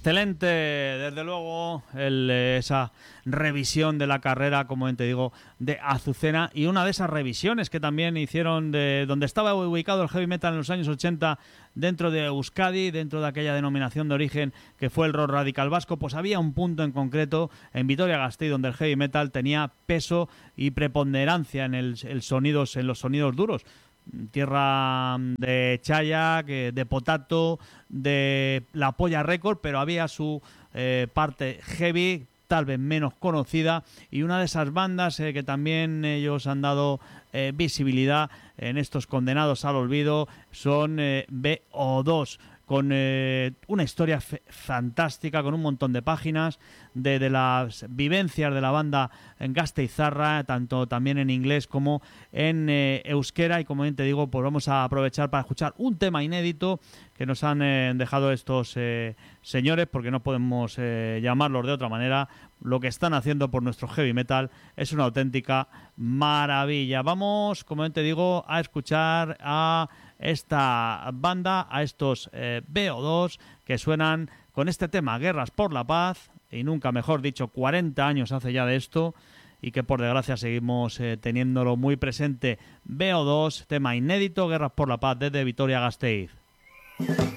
Excelente, desde luego, esa revisión de la carrera, como te digo, de Azucena, y una de esas revisiones que también hicieron de donde estaba ubicado el heavy metal en los años 80, dentro de Euskadi, dentro de aquella denominación de origen que fue el rock radical vasco. Pues había un punto en concreto en Vitoria-Gasteiz donde el heavy metal tenía peso y preponderancia en en los sonidos duros. Tierra de Chayak, de Potato, de La Polla Record, pero había su parte heavy, tal vez menos conocida, y una de esas bandas que también ellos han dado visibilidad en estos condenados al olvido son BO2, con una historia fantástica, con un montón de páginas de las vivencias de la banda en gasteizarra, tanto también en inglés como en euskera. Y como bien te digo, pues vamos a aprovechar para escuchar un tema inédito que nos han dejado estos señores, porque no podemos llamarlos de otra manera. Lo que están haciendo por nuestro heavy metal es una auténtica maravilla. Vamos, como bien te digo, a escuchar a esta banda, a estos BO2, que suenan con este tema, Guerras por la Paz, y nunca mejor dicho, 40 años hace ya de esto, y que por desgracia seguimos teniéndolo muy presente. BO2, tema inédito, Guerras por la Paz, desde Vitoria-Gasteiz.